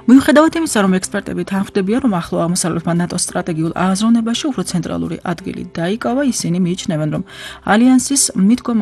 მიუხედავად იმისა, რომ ექსპერტები თანხმდებიან, რომ ახლო აღმოსავლეთმა ნატოს სტრატეგიულ აზროვნებაში უფრო ცენტრალური ადგილი დაიკავა, ისინი მიიჩნევენ, რომ ალიანსის მიდგომა